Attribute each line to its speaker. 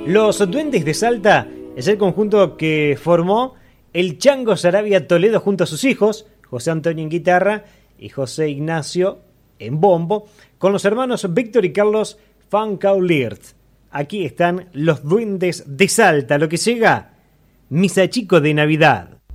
Speaker 1: Los Duendes de Salta es el conjunto que formó el Chango Sarabia Toledo junto a sus hijos, José Antonio en guitarra y José Ignacio en bombo, con los hermanos Víctor y Carlos Van Cauliert. Aquí están los Duendes de Salta, lo que llega Misa Chico de Navidad.